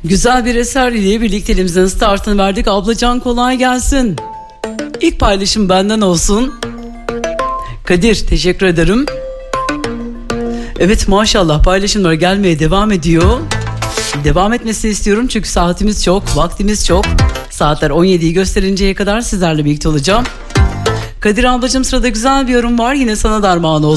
Güzel bir eser ile birlikteliğimizin startını verdik. Ablacan kolay gelsin. İlk paylaşım benden olsun. Kadir, teşekkür ederim. Evet, maşallah paylaşımlar gelmeye devam ediyor. Devam etmesini istiyorum çünkü saatimiz çok, vaktimiz çok. Saatler 17'yi gösterinceye kadar sizlerle birlikte olacağım. Kadir ablacığım, sırada güzel bir yorum var. Yine sana da armağan olsun.